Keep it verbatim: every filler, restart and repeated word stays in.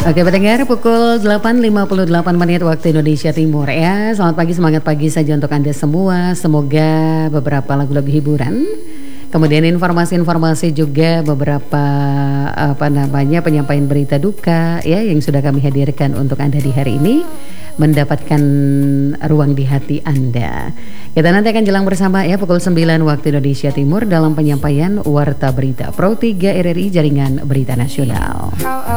Oke pendengar, pukul delapan lima puluh delapan menit waktu Indonesia Timur ya. Selamat pagi, semangat pagi saja untuk Anda semua. Semoga beberapa lagu-lagu hiburan, kemudian informasi-informasi juga beberapa apa namanya penyampaian berita duka ya yang sudah kami hadirkan untuk Anda di hari ini mendapatkan ruang di hati Anda. Kita nanti akan jelang bersama ya pukul sembilan waktu Indonesia Timur dalam penyampaian Warta Berita Pro tiga R R I Jaringan Berita Nasional.